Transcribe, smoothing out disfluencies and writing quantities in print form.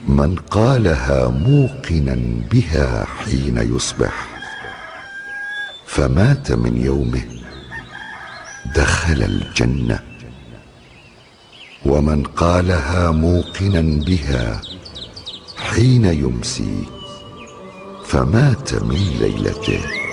من قالها موقنا بها حين يصبح فمات من يومه دخل الجنة، ومن قالها موقنا بها حين يمسي فمات من ليلته